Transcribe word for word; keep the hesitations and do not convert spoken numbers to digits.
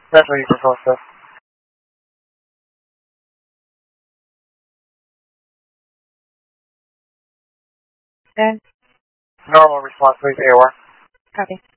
That's what you propose, sir. Good. Normal response, please, A O R. Copy.